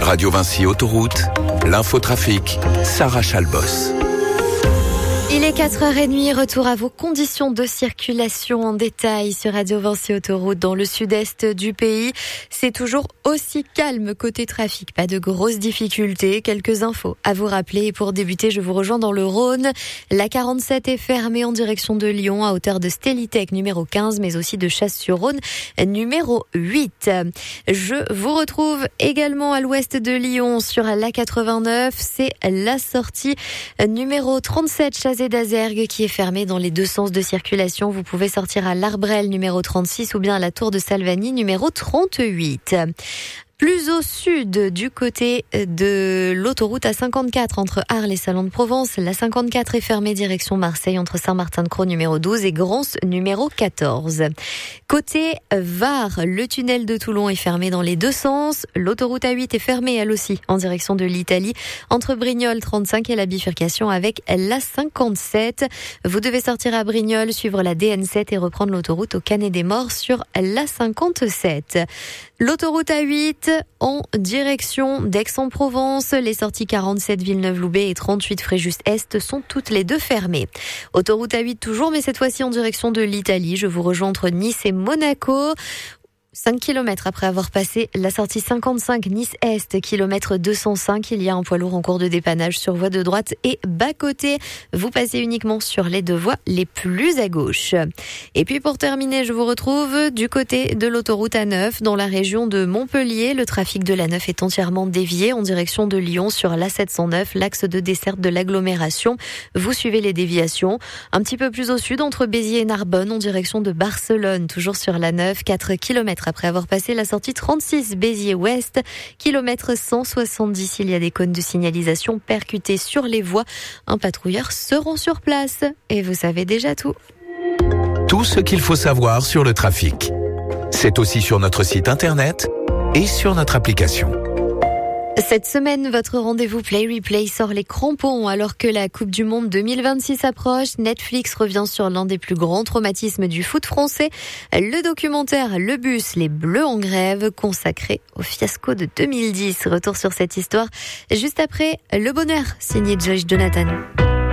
Radio Vinci Autoroute, l'infotrafic, Sarah Chalbos. Il est 4h30, retour à vos conditions de circulation en détail sur Radio Vinci Autoroute dans le sud-est du pays. C'est toujours aussi calme côté trafic, pas de grosses difficultés. Quelques infos à vous rappeler. Et pour débuter, je vous rejoins dans le Rhône. La 47 est fermée en direction de Lyon à hauteur de Stélitech numéro 15, mais aussi de Chasse-sur-Rhône numéro 8. Je vous retrouve également à l'ouest de Lyon sur la 89. C'est la sortie numéro 37 Chazé d'Azergues qui est fermée dans les deux sens de circulation. Vous pouvez sortir à l'Arbrel numéro 36 ou bien à la Tour de Salvani numéro 38. Plus au sud, du côté de l'autoroute A54 entre Arles et Salon de Provence, la 54 est fermée direction Marseille entre Saint-Martin-de-Crau numéro 12 et Grance numéro 14. Côté Var, le tunnel de Toulon est fermé dans les deux sens. L'autoroute A8 est fermée elle aussi en direction de l'Italie entre Brignoles 35 et la bifurcation avec la 57. Vous devez sortir à Brignoles, suivre la DN7 et reprendre l'autoroute au Canet-des-Morts sur la 57. L'autoroute A8 en direction d'Aix-en-Provence. Les sorties 47 Villeneuve-Loubet et 38 Fréjus-Est sont toutes les deux fermées. Autoroute A8 toujours, mais cette fois-ci en direction de l'Italie. Je vous rejoins entre Nice et Monaco. 5 km après avoir passé la sortie 55 Nice-Est, kilomètre 205, il y a un poids lourd en cours de dépannage sur voie de droite et bas-côté. Vous passez uniquement sur les deux voies les plus à gauche. Et puis pour terminer, je vous retrouve du côté de l'autoroute A9 dans la région de Montpellier. Le trafic de l'A9 est entièrement dévié en direction de Lyon sur l'A709, l'axe de desserte de l'agglomération. Vous suivez les déviations. Un petit peu plus au sud, entre Béziers et Narbonne, en direction de Barcelone, toujours sur l'A9, 4 km après avoir passé la sortie 36 Béziers-Ouest, kilomètre 170, il y a des cônes de signalisation percutés sur les voies. Un patrouilleur se rend sur place et vous savez déjà tout. Tout ce qu'il faut savoir sur le trafic. C'est aussi sur notre site internet et sur notre application. Cette semaine, votre rendez-vous Play Replay sort les crampons alors que la Coupe du Monde 2026 approche. Netflix revient sur l'un des plus grands traumatismes du foot français. Le documentaire Le Bus, les Bleus en grève, consacré au fiasco de 2010. Retour sur cette histoire juste après Le Bonheur, signé Joyce Jonathan.